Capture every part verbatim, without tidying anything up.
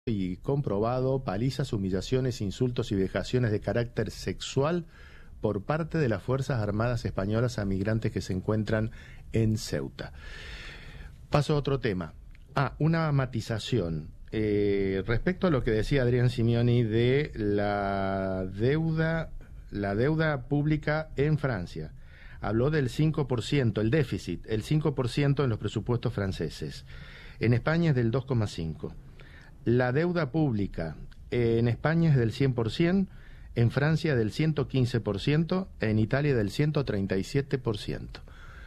y comprobado palizas, humillaciones, insultos y vejaciones de carácter sexual por parte de las Fuerzas Armadas Españolas a migrantes que se encuentran en Ceuta. Paso a otro tema. Ah, una matización. Eh, respecto a lo que decía Adrián Simioni de la deuda, la deuda pública en Francia. Habló del cinco por ciento, el déficit, el cinco por ciento en los presupuestos franceses. En España es del dos coma cinco por ciento. La deuda pública en España es del cien por ciento, en Francia del ciento quince por ciento, en Italia del ciento treinta y siete por ciento.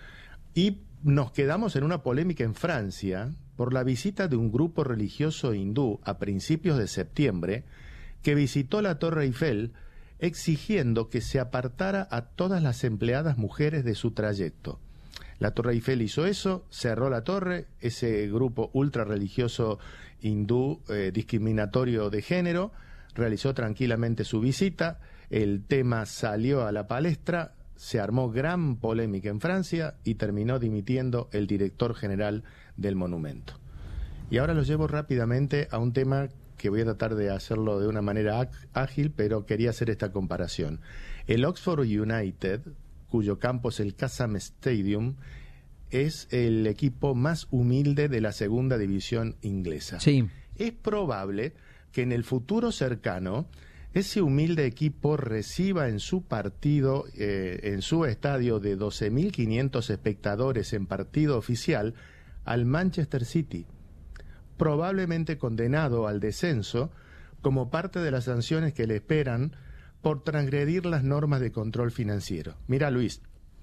Y nos quedamos en una polémica en Francia por la visita de un grupo religioso hindú a principios de septiembre que visitó la Torre Eiffel exigiendo que se apartara a todas las empleadas mujeres de su trayecto. La Torre Eiffel hizo eso, cerró la torre, ese grupo ultra religioso hindú eh, discriminatorio de género realizó tranquilamente su visita, el tema salió a la palestra, se armó gran polémica en Francia y terminó dimitiendo el director general del monumento. Y ahora los llevo rápidamente a un tema que voy a tratar de hacerlo de una manera ágil, pero quería hacer esta comparación. El Oxford United, cuyo campo es el Kassam Stadium, es el equipo más humilde de la segunda división inglesa. Sí. Es probable que en el futuro cercano ese humilde equipo reciba en su partido, eh, en su estadio de doce mil quinientos espectadores en partido oficial, al Manchester City, probablemente condenado al descenso como parte de las sanciones que le esperan por transgredir las normas de control financiero. Mira, Luis,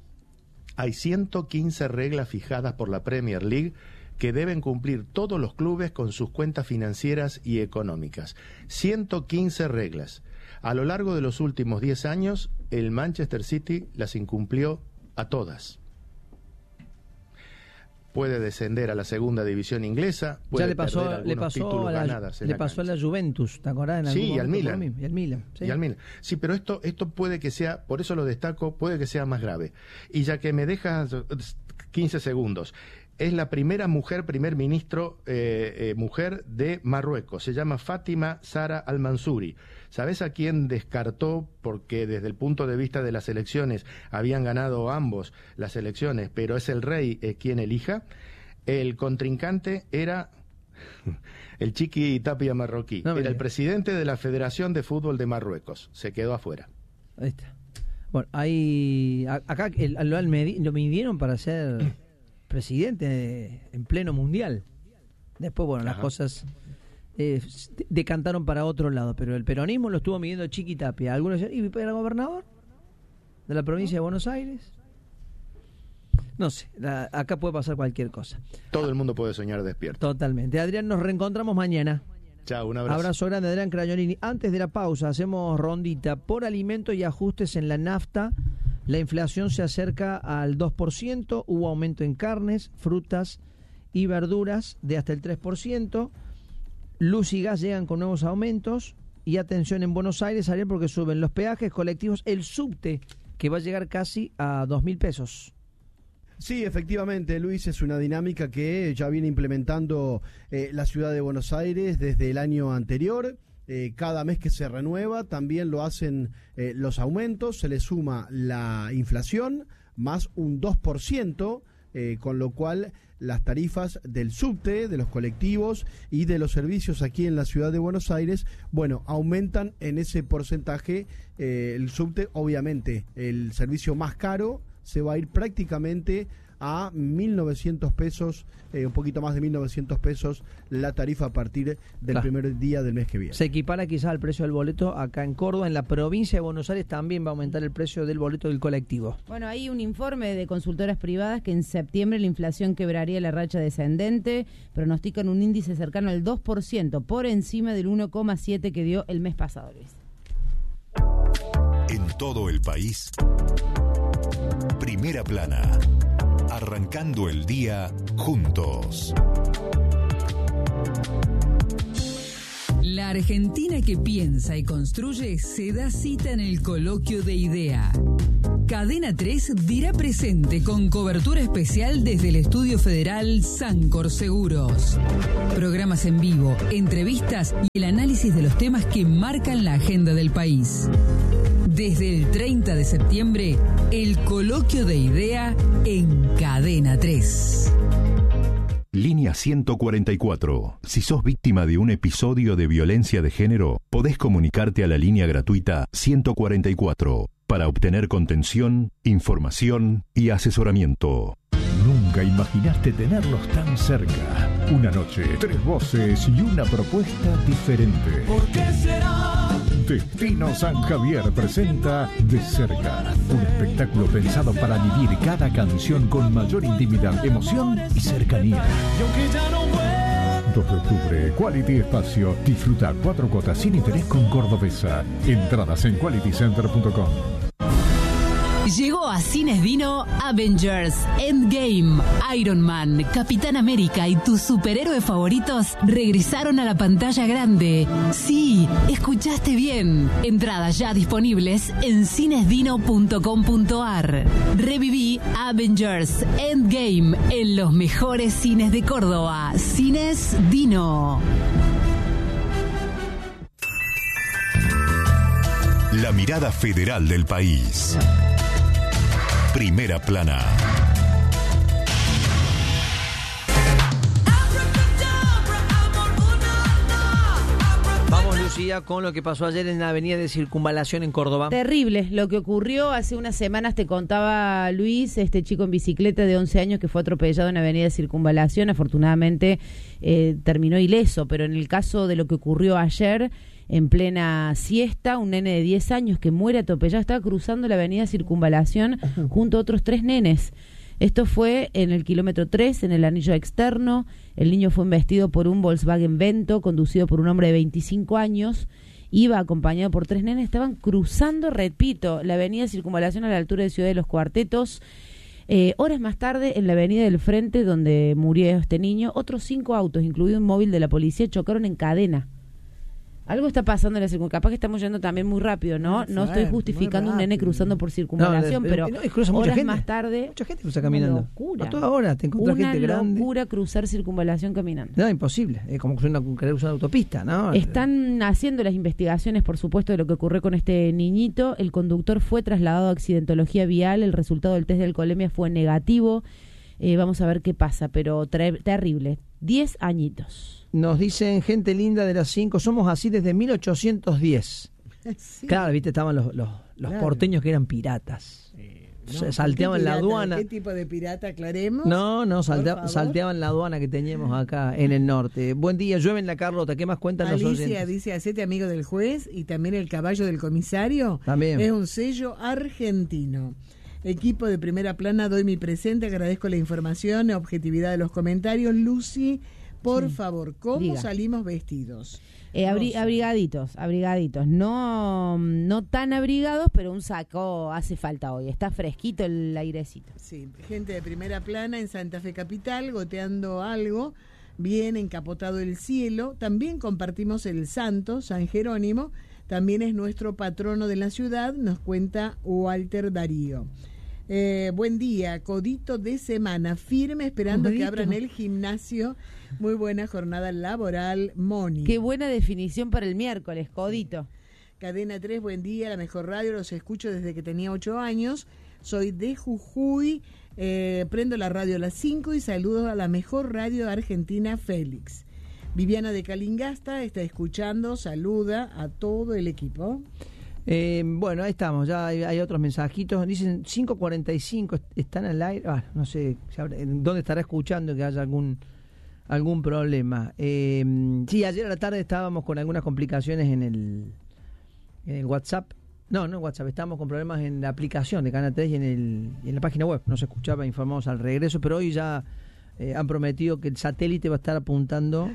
hay ciento quince reglas fijadas por la Premier League que deben cumplir todos los clubes con sus cuentas financieras y económicas. ciento quince reglas. A lo largo de los últimos diez años, el Manchester City las incumplió a todas. Puede descender a la segunda división inglesa, puede ya le pasó, perder le pasó títulos a la, ganadas en le la pasó cancha. a la Juventus, ¿te acordás? En Sí, y al Milan. Y al Milan, sí. Y al Milan. Sí, pero esto, esto puede que sea, por eso lo destaco, puede que sea más grave. Y ya que me dejas quince segundos, es la primera mujer, primer ministro, eh, eh, mujer de Marruecos. Se llama Fátima Zahra Al-Mansouri. ¿Sabes a quién descartó? Porque desde el punto de vista de las elecciones habían ganado ambos las elecciones, pero es el rey eh, quien elija. El contrincante era el Chiqui Tapia marroquí. No, era el mire. presidente de la Federación de Fútbol de Marruecos. Se quedó afuera. Ahí está. Bueno, hay a- acá el, lo, al medi- lo midieron para ser presidente en pleno mundial. Después, bueno, las Ajá. cosas eh, decantaron para otro lado, pero el peronismo lo estuvo midiendo Chiqui Tapia. Algunos decían, ¿y para gobernador de la provincia de Buenos Aires? No sé, la- acá puede pasar cualquier cosa. Todo el mundo puede soñar despierto. Totalmente. Adrián, nos reencontramos mañana. Chao, un abrazo. Abrazo grande, Adrián Cragnolini. Antes de la pausa, hacemos rondita. Por alimentos y ajustes en la nafta, la inflación se acerca al dos por ciento. Hubo aumento en carnes, frutas y verduras de hasta el tres por ciento. Luz y gas llegan con nuevos aumentos. Y atención en Buenos Aires, Ariel, porque suben los peajes colectivos, el subte, que va a llegar casi a dos mil pesos. Sí, efectivamente, Luis, es una dinámica que ya viene implementando eh, la ciudad de Buenos Aires desde el año anterior. Eh, cada mes que se renueva también lo hacen eh, los aumentos, se le suma la inflación más un dos por ciento, eh, con lo cual las tarifas del subte, de los colectivos y de los servicios aquí en la ciudad de Buenos Aires, bueno, aumentan en ese porcentaje. Eh, el subte, obviamente, el servicio más caro se va a ir prácticamente a mil novecientos pesos, eh, un poquito más de mil novecientos pesos la tarifa a partir del Claro. primer día del mes que viene. Se equipara quizás al precio del boleto acá en Córdoba. En la provincia de Buenos Aires también va a aumentar el precio del boleto del colectivo. Bueno, hay un informe de consultoras privadas que en septiembre la inflación quebraría la racha descendente, pronostican un índice cercano al dos por ciento, por encima del uno coma siete por ciento que dio el mes pasado, Luis. En todo el país, Primera Plana, arrancando el día juntos. La Argentina que piensa y construye se da cita en el Coloquio de Idea. Cadena tres dirá presente con cobertura especial desde el Estudio Federal Sancor Seguros. Programas en vivo, entrevistas y el análisis de los temas que marcan la agenda del país. Desde el treinta de septiembre, el coloquio de idea en Cadena tres. Línea ciento cuarenta y cuatro. Si sos víctima de un episodio de violencia de género, podés comunicarte a la línea gratuita ciento cuarenta y cuatro para obtener contención, información y asesoramiento. Nunca imaginaste tenerlos tan cerca. Una noche, tres voces y una propuesta diferente. ¿Por qué será? Destino San Javier presenta De Cerca, un espectáculo pensado para vivir cada canción con mayor intimidad, emoción y cercanía. Y aunque ya no vuelvo. dos de octubre, Quality Espacio. Disfruta cuatro cuotas sin interés con Cordobesa. Entradas en quality center punto com. Llegó a Cines Dino Avengers Endgame. Iron Man, Capitán América y tus superhéroes favoritos regresaron a la pantalla grande. Sí, escuchaste bien. Entradas ya disponibles en cines dino punto com punto ar. Reviví Avengers Endgame en los mejores cines de Córdoba. Cines Dino. La mirada federal del país. Primera plana. Vamos, Lucía, con lo que pasó ayer en la avenida de Circunvalación en Córdoba. Terrible lo que ocurrió hace unas semanas. Te contaba Luis, este chico en bicicleta de once años que fue atropellado en la avenida de Circunvalación. Afortunadamente eh, terminó ileso, pero en el caso de lo que ocurrió ayer, en plena siesta, un nene de diez años que muere atropellado, estaba cruzando la avenida Circunvalación junto a otros tres nenes. Esto fue en el kilómetro tres, en el anillo externo. El niño fue embestido por un Volkswagen Vento, conducido por un hombre de veinticinco años. Iba acompañado por tres nenes. Estaban cruzando, repito, la avenida Circunvalación a la altura de Ciudad de los Cuartetos. Eh, horas más tarde, en la avenida del Frente, donde murió este niño, otros cinco autos, incluido un móvil de la policía, chocaron en cadena. Algo está pasando en la circunvalación. Capaz que estamos yendo también muy rápido, ¿no? No estoy justificando un nene cruzando por circunvalación, no, pero no, cruza mucha horas gente. más tarde... Mucha gente cruza caminando. Una locura. A toda hora te encuentras una gente grande. Una locura cruzar circunvalación caminando. No, imposible. Es como cruzar una, querer usar una autopista, ¿no? Están haciendo las investigaciones, por supuesto, de lo que ocurrió con este niñito. El conductor fue trasladado a accidentología vial. El resultado del test de alcoholemia fue negativo. Eh, vamos a ver qué pasa, pero ter- terrible. Diez añitos. Nos dicen, gente linda de las cinco, somos así desde mil ochocientos diez. Sí. Claro, viste, estaban los, los, los claro. porteños que eran piratas. Eh, no, salteaban la aduana. ¿Qué tipo de pirata, aclaremos? No, no, saltea, salteaban la aduana que teníamos acá en el norte. Buen día, llueve en la Carlota, ¿qué más cuentan Alicia los oyentes? Dice, hacete amigo del juez y también el caballo del comisario. También. Es un sello argentino. Equipo de Primera Plana, doy mi presente, agradezco la información, la objetividad de los comentarios. Lucy, por sí. favor, ¿cómo Diga. salimos vestidos? Eh, abri- abrigaditos, abrigaditos. No, no tan abrigados, pero un saco hace falta hoy. Está fresquito el airecito. Sí, gente de Primera Plana en Santa Fe Capital, goteando algo, bien encapotado el cielo. También compartimos el santo, San Jerónimo, también es nuestro patrono de la ciudad, nos cuenta Walter Darío. Eh, buen día, codito de semana, firme esperando codito. que abran el gimnasio. Muy buena jornada laboral, Moni. Qué buena definición para el miércoles, codito. Cadena tres, buen día, la mejor radio, los escucho desde que tenía ocho años. Soy de Jujuy, eh, prendo la radio a las cinco y saludo a la mejor radio de Argentina, Félix. Viviana de Calingasta está escuchando, saluda a todo el equipo. Eh, bueno, ahí estamos, ya hay, hay otros mensajitos. Dicen cinco cuarenta y cinco, están al aire. Ah, no sé dónde estará escuchando que haya algún algún problema. Eh, sí, ayer a la tarde estábamos con algunas complicaciones en el, en el WhatsApp. No, no en WhatsApp, estábamos con problemas en la aplicación de Canal tres y en, el, y en la página web. No se escuchaba, informamos al regreso, pero hoy ya eh, han prometido que el satélite va a estar apuntando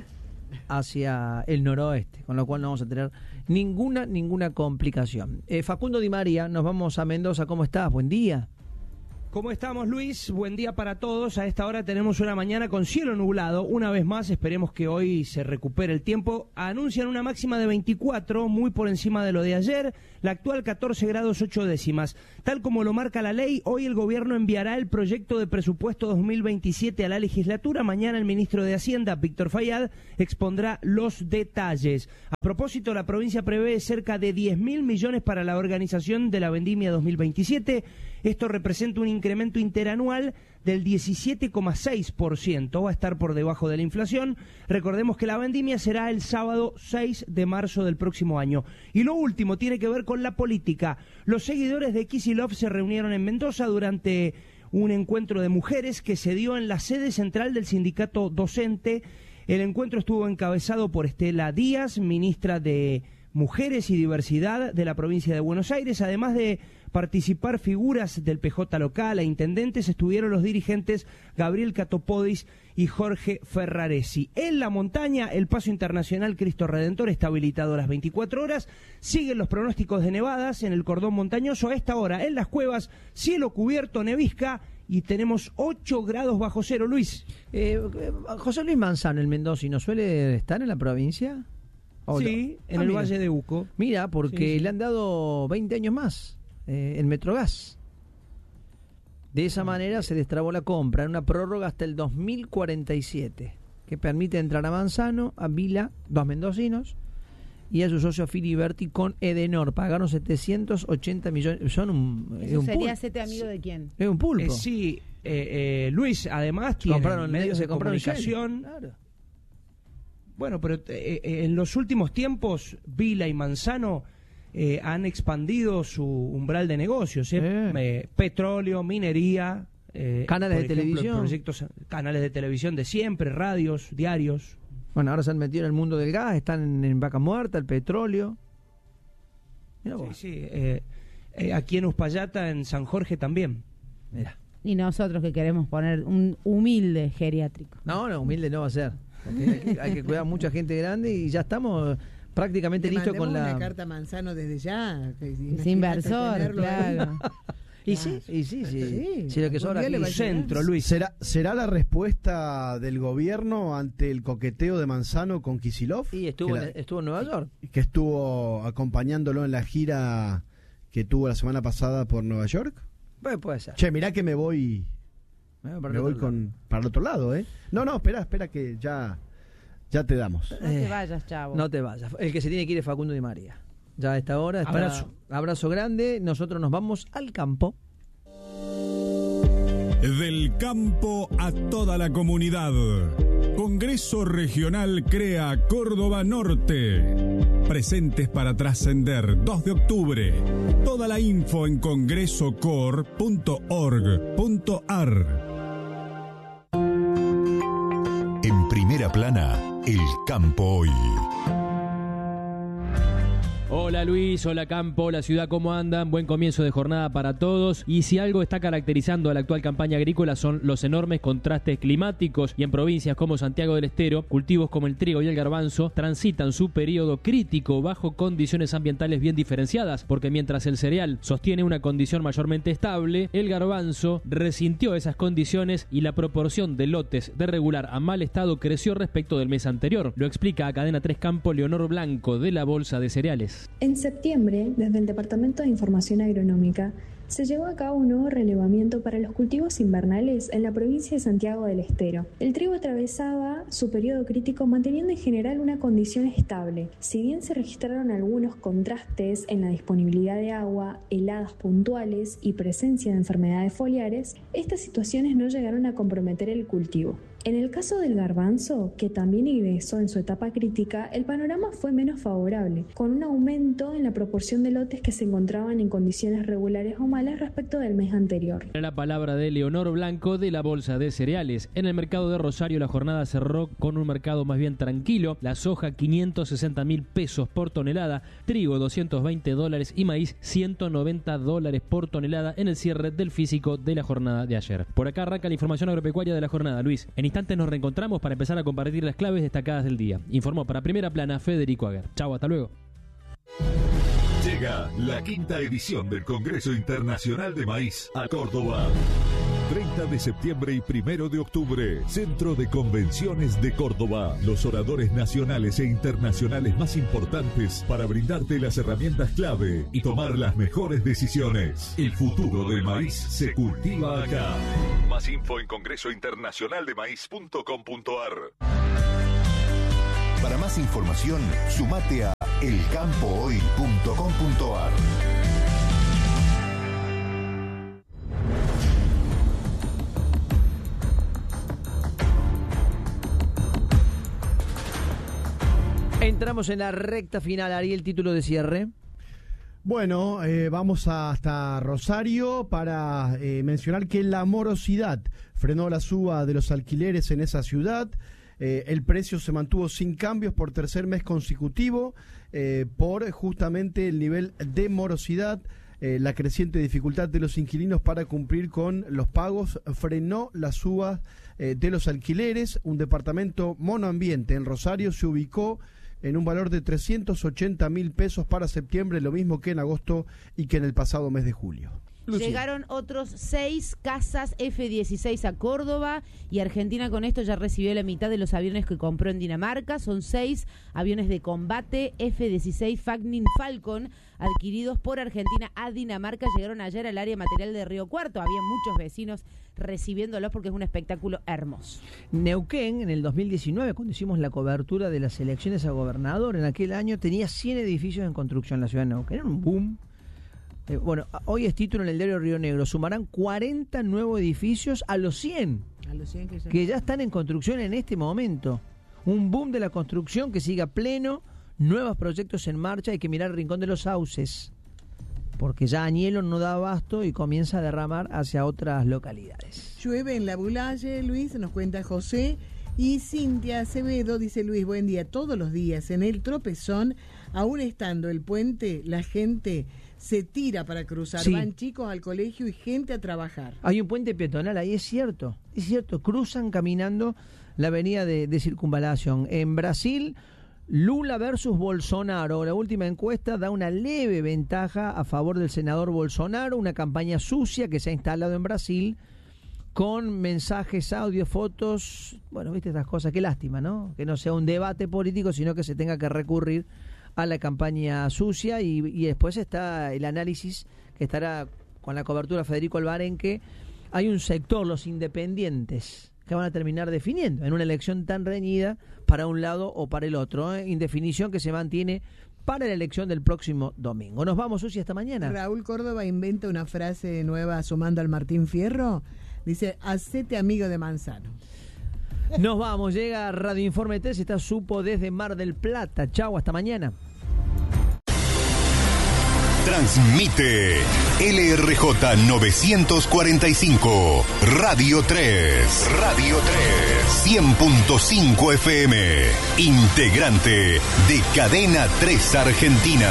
hacia el noroeste, con lo cual no vamos a tener ninguna ninguna complicación. Eh, Facundo Di María, nos vamos a Mendoza. ¿Cómo estás? Buen día. ¿Cómo estamos, Luis? Buen día para todos. A esta hora tenemos una mañana con cielo nublado. Una vez más, esperemos que hoy se recupere el tiempo. Anuncian una máxima de veinticuatro, muy por encima de lo de ayer. La actual catorce grados ocho décimas. Tal como lo marca la ley, hoy el gobierno enviará el proyecto de presupuesto dos mil veintisiete a la legislatura. Mañana el ministro de Hacienda, Víctor Fayad, expondrá los detalles. A propósito, la provincia prevé cerca de diez mil millones para la organización de la vendimia dos mil veintisiete. Esto representa un incremento interanual del diecisiete coma seis por ciento. Va a estar por debajo de la inflación. Recordemos que la vendimia será el sábado seis de marzo del próximo año. Y lo último tiene que ver con la política. Los seguidores de Kicillof se reunieron en Mendoza durante un encuentro de mujeres que se dio en la sede central del sindicato docente. El encuentro estuvo encabezado por Estela Díaz, ministra de Mujeres y Diversidad de la provincia de Buenos Aires. Además de participar figuras del P J local e intendentes, estuvieron los dirigentes Gabriel Catopodis y Jorge Ferraresi. En la montaña, el paso internacional Cristo Redentor está habilitado a las veinticuatro horas. Siguen los pronósticos de nevadas en el cordón montañoso. A esta hora, en las cuevas, cielo cubierto, nevisca, y tenemos ocho grados bajo cero. Luis. Eh, José Luis Manzano, el mendocino, ¿suele estar en la provincia? Sí, en ah, el mira. Valle de Uco. Mira, porque Sí, sí. le han dado veinte años más eh, en Metrogas. De esa manera se destrabó la compra en una prórroga hasta el dos mil cuarenta y siete, que permite entrar a Manzano, a Vila, dos mendocinos, y a su socio Filiberti con Edenor. Pagaron setecientos ochenta millones. Son un, es ¿Eso un sería pulpo. sete amigo de quién? Es un pulpo. Eh, sí, eh, eh, Luis, además tienen Compraron medios se de compraron comunicación. Shell. Claro. Bueno, pero eh, eh, en los últimos tiempos, Vila y Manzano eh, han expandido su umbral de negocios. ¿eh? Eh. Eh, petróleo, minería. eh, Canales por de ejemplo, televisión. Proyectos, canales de televisión de siempre, radios, diarios. Bueno, ahora se han metido en el mundo del gas, están en, en Vaca Muerta, el petróleo. Mirá Sí, vos. sí. Eh, eh, aquí en Uspallata, en San Jorge también. Mirá. Y nosotros que queremos poner un humilde geriátrico. No, no, humilde no va a ser. Porque hay, que, hay que cuidar a mucha gente grande y ya estamos prácticamente Le listos con mandemos la... una carta a Manzano desde ya. que Es imagínate inversor, tenerlo ahí. claro. Y sí, y sí, sí. Sí, Sí, lo que sobra algún día aquí. le va a llegar. Centro, Luis. ¿Será, ¿Será la respuesta del gobierno ante el coqueteo de Manzano con Kicillof? Y estuvo, que, la- en, estuvo en Nueva York. que estuvo acompañándolo en la gira que tuvo la semana pasada por Nueva York. Pues puede ser. Che, mirá que me voy, Me voy para me el voy otro con para el otro lado, ¿eh? No, no, espera, espera que ya, ya te damos. No te Eh, vayas, chavo. lado. No te vayas. El que se tiene que ir es Facundo Di María. Ya a esta hora está... Abrazo. Abrazo grande. Nosotros nos vamos al campo. Del campo a toda la comunidad. Congreso Regional Crea Córdoba Norte. Presentes para trascender. dos de octubre. Toda la info en congreso cor punto org punto ar. En primera plana, el campo hoy. Hola Luis, hola Campo, la ciudad, ¿cómo andan? Buen comienzo de jornada para todos. Y si algo está caracterizando a la actual campaña agrícola son los enormes contrastes climáticos, y en provincias como Santiago del Estero, cultivos como el trigo y el garbanzo transitan su periodo crítico bajo condiciones ambientales bien diferenciadas, porque mientras el cereal sostiene una condición mayormente estable, el garbanzo resintió esas condiciones y la proporción de lotes de regular a mal estado creció respecto del mes anterior. Lo explica a Cadena tres Campo Leonor Blanco de la Bolsa de Cereales. En septiembre, desde el Departamento de Información Agronómica, se llevó a cabo un nuevo relevamiento para los cultivos invernales en la provincia de Santiago del Estero. El trigo atravesaba su periodo crítico manteniendo en general una condición estable. Si bien se registraron algunos contrastes en la disponibilidad de agua, heladas puntuales y presencia de enfermedades foliares, estas situaciones no llegaron a comprometer el cultivo. En el caso del garbanzo, que también ingresó en su etapa crítica, el panorama fue menos favorable, con un aumento en la proporción de lotes que se encontraban en condiciones regulares o malas respecto del mes anterior. La palabra de Leonor Blanco de la Bolsa de Cereales. En el mercado de Rosario la jornada cerró con un mercado más bien tranquilo. La soja quinientos sesenta mil pesos por tonelada, trigo doscientos veinte dólares y maíz ciento noventa dólares por tonelada en el cierre del físico de la jornada de ayer. Por acá arranca la información agropecuaria de la jornada. Luis, en instantes nos reencontramos para empezar a compartir las claves destacadas del día. Informó para Primera Plana Federico Aguer. Chau, hasta luego. Llega la quinta edición del Congreso Internacional de Maíz a Córdoba. treinta de septiembre y primero de octubre, Centro de Convenciones de Córdoba. Los oradores nacionales e internacionales más importantes para brindarte las herramientas clave y tomar las mejores decisiones. El futuro del maíz se cultiva acá. Más info en congreso internacional de maíz punto com punto a r. Para más información, sumate a el campo hoy punto com punto a r. Entramos en la recta final, Ariel, título de cierre. Bueno, eh, vamos hasta Rosario para eh, mencionar que la morosidad frenó la suba de los alquileres en esa ciudad. Eh, el precio se mantuvo sin cambios por tercer mes consecutivo eh, por justamente el nivel de morosidad. Eh, la creciente dificultad de los inquilinos para cumplir con los pagos frenó la suba eh, de los alquileres. Un departamento monoambiente en Rosario se ubicó en un valor de trescientos ochenta mil pesos para septiembre, lo mismo que en agosto y que en el pasado mes de julio. Lucía. Llegaron otros seis cazas F dieciséis a Córdoba y Argentina con esto ya recibió la mitad de los aviones que compró en Dinamarca. Son seis aviones de combate F dieciséis Fagnin Falcon adquiridos por Argentina a Dinamarca. Llegaron ayer al área material de Río Cuarto. Había muchos vecinos recibiéndolos porque es un espectáculo hermoso. Neuquén, en el dos mil diecinueve, cuando hicimos la cobertura de las elecciones a gobernador, en aquel año tenía cien edificios en construcción en la ciudad de Neuquén. Era un boom. Eh, bueno, hoy es título en el diario Río Negro. Sumarán cuarenta nuevos edificios a los cien, a los cien que, ya... que ya están en construcción en este momento. Un boom de la construcción que sigue a pleno, nuevos proyectos en marcha. Hay que mirar el Rincón de los Sauces, porque ya Añelo no da abasto y comienza a derramar hacia otras localidades. Llueve en la Bulaye, Luis, nos cuenta José. Y Cintia Acevedo dice: Luis, buen día. Todos los días en el Tropezón, aún estando el puente, la gente se tira para cruzar. Sí. Van chicos al colegio y gente a trabajar. Hay un puente peatonal ahí, es cierto. Es cierto, cruzan caminando la avenida de, de Circunvalación. En Brasil, Lula versus Bolsonaro. La última encuesta da una leve ventaja a favor del senador Bolsonaro. Una campaña sucia que se ha instalado en Brasil, con mensajes, audio, fotos, bueno, viste estas cosas, qué lástima, ¿no? Que no sea un debate político, sino que se tenga que recurrir a la campaña sucia y, y después está el análisis que estará con la cobertura Federico Albarenque. Hay un sector, los independientes, que van a terminar definiendo en una elección tan reñida para un lado o para el otro, ¿eh? Indefinición que se mantiene para la elección del próximo domingo. Nos vamos, Susi, hasta mañana. Raúl Córdoba inventa una frase nueva sumando al Martín Fierro. Dice: hacete amigo de Manzano. Nos vamos, llega Radio Informe tres, está Supo desde Mar del Plata. Chau, hasta mañana. Transmite L R J novecientos cuarenta y cinco, Radio tres. Radio tres, cien punto cinco F M, integrante de Cadena tres Argentina.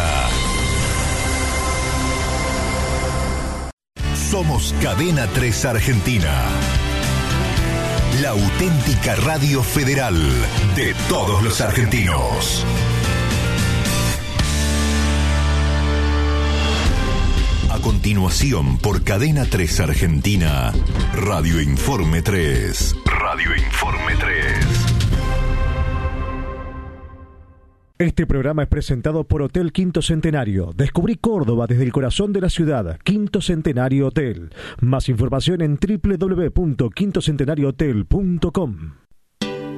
Somos Cadena tres Argentina, la auténtica radio federal de todos los argentinos. A continuación, por Cadena tres Argentina, Radio Informe tres. Radio Informe tres. Este programa es presentado por Hotel Quinto Centenario. Descubrí Córdoba desde el corazón de la ciudad. Quinto Centenario Hotel. Más información en doble u doble u doble u punto quinto centenario hotel punto com.